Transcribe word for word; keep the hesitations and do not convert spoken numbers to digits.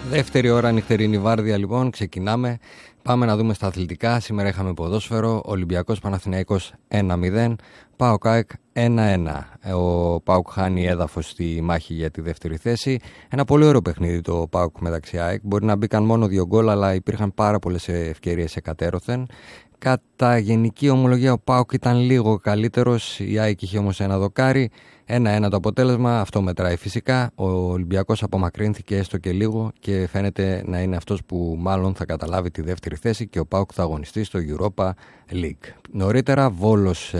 Δεύτερη ώρα νυχτερινή βάρδια λοιπόν, ξεκινάμε. Πάμε να δούμε στα αθλητικά. Σήμερα είχαμε ποδόσφαιρο, Ολυμπιακός Παναθηναϊκός ένα μηδέν, ΠΑΟΚ ΑΕΚ ένα ένα. Ο ΠΑΟΚ χάνει έδαφος στη μάχη για τη δεύτερη θέση. Ένα πολύ ωραίο παιχνίδι το ΠΑΟΚ μεταξύ ΑΕΚ. Μπορεί να μπήκαν μόνο δύο γκολ, αλλά υπήρχαν πάρα πολλές ευκαιρίες εκατέρωθεν. Κατά γενική ομολογία ο ΠΑΟΚ ήταν λίγο καλύτερος, η ΑΕΚ είχε όμως ένα δοκάρι. ένα ένα το αποτέλεσμα, αυτό μετράει φυσικά. Ο Ολυμπιακός απομακρύνθηκε έστω και λίγο και φαίνεται να είναι αυτός που μάλλον θα καταλάβει τη δεύτερη θέση και ο ΠΑΟΚ θα αγωνιστεί στο Europa League. Νωρίτερα Βόλος